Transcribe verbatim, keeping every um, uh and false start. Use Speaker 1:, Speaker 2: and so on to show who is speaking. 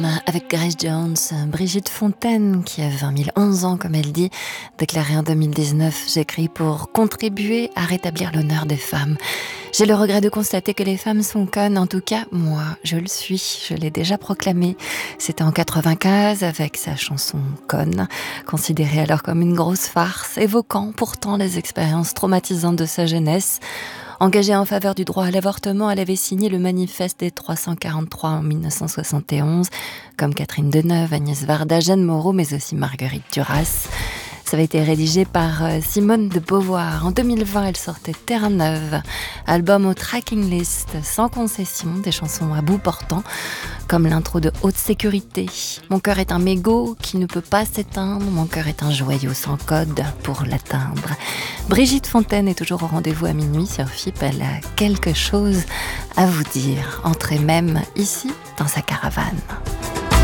Speaker 1: Avec Grace Jones, Brigitte Fontaine, qui a vingt mille onze ans, comme elle dit, déclaré en deux mille dix-neuf « J'écris pour contribuer à rétablir l'honneur des femmes. J'ai le regret de constater que les femmes sont connes. En tout cas, moi, je le suis. Je l'ai déjà proclamé. C'était en quatre-vingt-quinze, avec sa chanson « Conne », considérée alors comme une grosse farce, évoquant pourtant les expériences traumatisantes de sa jeunesse. Engagée en faveur du droit à l'avortement, elle avait signé le manifeste des trois cent quarante-trois en mille neuf cent soixante et onze, comme Catherine Deneuve, Agnès Varda, Jeanne Moreau, mais aussi Marguerite Duras. Ça avait été rédigé par Simone de Beauvoir. En deux mille vingt, elle sortait Terre-Neuve, album au tracking list, sans concession, des chansons à bout portant, comme l'intro de Haute Sécurité. Mon cœur est un mégot qui ne peut pas s'éteindre, mon cœur est un joyau sans code pour l'atteindre. Brigitte Fontaine est toujours au rendez-vous à minuit sur F I P. Elle a quelque chose à vous dire. Entrez même ici dans sa caravane.